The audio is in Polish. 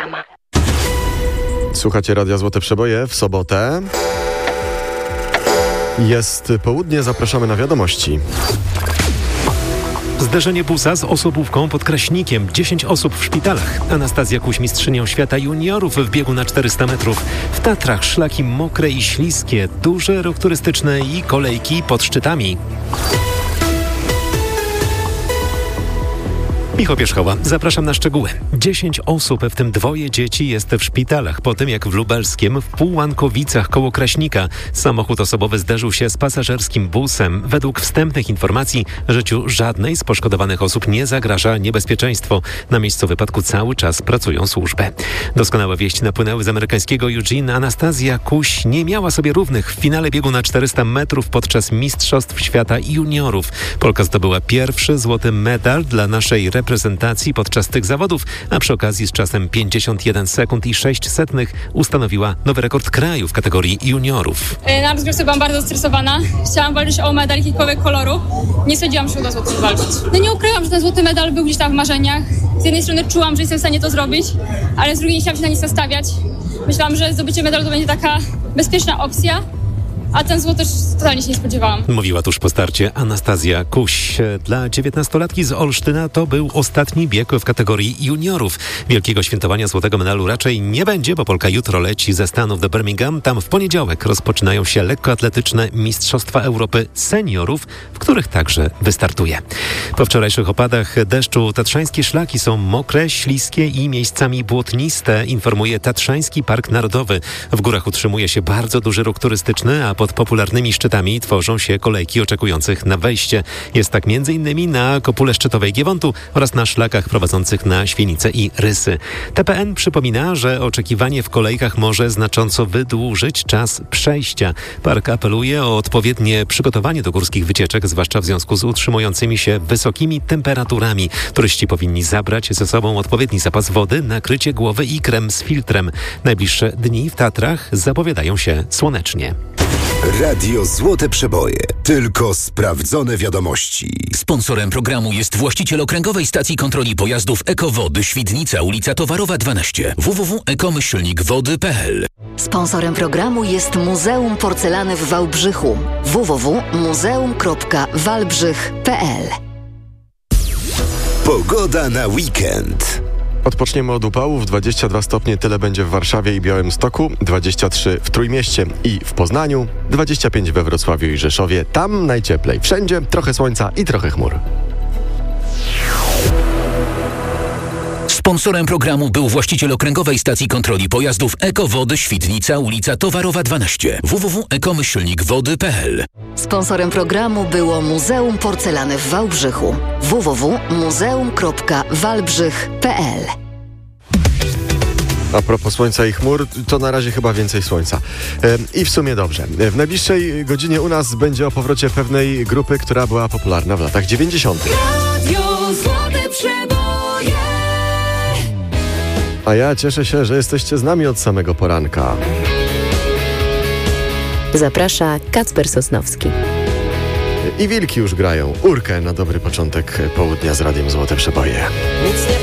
reklama. Słuchacie Radia Złote Przeboje w sobotę. Jest południe, zapraszamy na wiadomości. Zderzenie busa z osobówką pod Kraśnikiem. 10 osób w szpitalach. Anastazja Kuś, mistrzynią świata juniorów w biegu na 400 metrów. W Tatrach szlaki mokre i śliskie, duże ruch turystyczny i kolejki pod szczytami. Michał Pierzchowa, zapraszam na szczegóły. 10 osób, w tym 2 dzieci, jest w szpitalach po tym, jak w Lubelskiem, w Półłankowicach koło Kraśnika samochód osobowy zderzył się z pasażerskim busem. Według wstępnych informacji życiu żadnej z poszkodowanych osób nie zagraża niebezpieczeństwo. Na miejscu wypadku cały czas pracują służby. Doskonałe wieści napłynęły z amerykańskiego Eugene. Anastazja Kuś nie miała sobie równych w finale biegu na 400 metrów podczas Mistrzostw Świata Juniorów. Polka zdobyła pierwszy złoty medal dla naszej reprezentacji podczas tych zawodów, a przy okazji z czasem 51 sekund i 6 setnych ustanowiła nowy rekord kraju w kategorii juniorów. Na rozgrzewce byłam bardzo stresowana. Chciałam walczyć o medal jakiegokolwiek koloru. Nie sądziłam, że uda złoty walczyć. No nie ukrywam, że ten złoty medal był gdzieś tam w marzeniach. Z jednej strony czułam, że jestem w stanie to zrobić, ale z drugiej nie chciałam się na nic nastawiać. Myślałam, że zdobycie medalu to będzie taka bezpieczna opcja. A ten złoty też totalnie się nie spodziewałam. Mówiła tuż po starcie Anastazja Kuś. Dla 19-latki z Olsztyna to był ostatni bieg w kategorii juniorów. Wielkiego świętowania złotego medalu raczej nie będzie, bo Polka jutro leci ze Stanów do Birmingham. Tam w poniedziałek rozpoczynają się lekkoatletyczne Mistrzostwa Europy Seniorów, w których także wystartuje. Po wczorajszych opadach deszczu tatrzańskie szlaki są mokre, śliskie i miejscami błotniste, informuje Tatrzański Park Narodowy. W górach utrzymuje się bardzo duży ruch turystyczny, a pod popularnymi szczytami tworzą się kolejki oczekujących na wejście. Jest tak m.in. na kopule szczytowej Giewontu oraz na szlakach prowadzących na Świenice i Rysy. TPN przypomina, że oczekiwanie w kolejkach może znacząco wydłużyć czas przejścia. Park apeluje o odpowiednie przygotowanie do górskich wycieczek, zwłaszcza w związku z utrzymującymi się wysokimi temperaturami. Turyści powinni zabrać ze sobą odpowiedni zapas wody, nakrycie głowy i krem z filtrem. Najbliższe dni w Tatrach zapowiadają się słonecznie. Radio Złote Przeboje. Tylko sprawdzone wiadomości. Sponsorem programu jest właściciel okręgowej stacji kontroli pojazdów Ekowody Świdnica, ulica Towarowa 12. www.ekomyślnikwody.pl. Sponsorem programu jest Muzeum Porcelany w Wałbrzychu. www.muzeum.wałbrzych.pl. Pogoda na weekend. Odpoczniemy od upałów. 22 stopnie tyle będzie w Warszawie i Białymstoku, 23 w Trójmieście i w Poznaniu, 25 we Wrocławiu i Rzeszowie. Tam najcieplej. Wszędzie trochę słońca i trochę chmur. Sponsorem programu był właściciel okręgowej stacji kontroli pojazdów Ekowody Świdnica, ulica Towarowa 12. www.ekomyślnikwody.pl. Sponsorem programu było Muzeum Porcelany w Wałbrzychu. www.muzeum.wałbrzych.pl. A propos słońca i chmur, to na razie chyba więcej słońca. I w sumie dobrze. W najbliższej godzinie u nas będzie o powrocie pewnej grupy, która była popularna w latach 90. Radio Złote Przeboje. A ja cieszę się, że jesteście z nami od samego poranka. Zaprasza Kacper Sosnowski. I wilki już grają. Urkę na dobry początek południa z Radiem Złote Przeboje. Nic nie